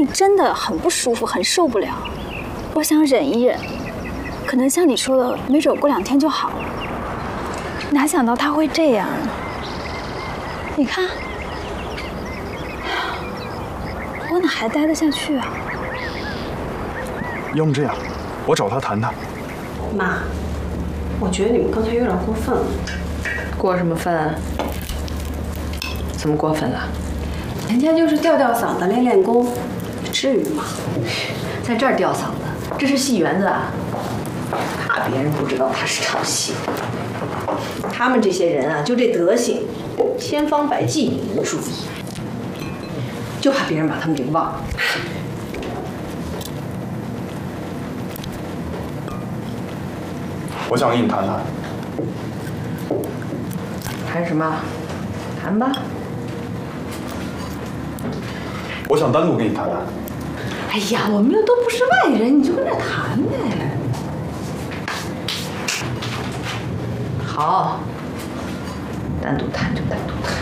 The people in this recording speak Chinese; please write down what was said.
里真的很不舒服，很受不了。我想忍一忍，可能像你说的，没准过2天就好了。哪想到他会这样？你看，我哪还待得下去啊？ 要么这样，我找他谈谈。 妈，我觉得你们刚才有点过分了。 过什么分啊？怎么过分了？ 人家就是吊吊嗓子、练练功，至于吗？ 在这儿吊嗓子，这是戏园子啊！怕别人不知道他是唱戏。他们这些人啊，就这德行，千方百计引人注意，就怕别人把他们给忘了。 我想跟你谈谈。 谈什么？谈吧。 我想单独跟你谈谈。 哎呀，我们又都不是外人，你就跟那谈呗。好，单独谈就单独谈。